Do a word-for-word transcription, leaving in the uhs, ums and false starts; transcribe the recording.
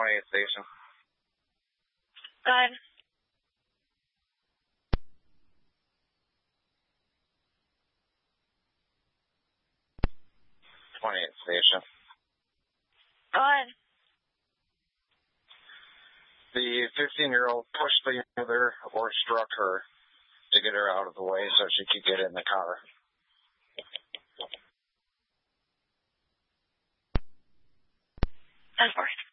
twentieth station. Go ahead. twentieth station. Go ahead. The fifteen-year-old pushed the mother or struck her to get her out of the way so she could get in the car. ten four.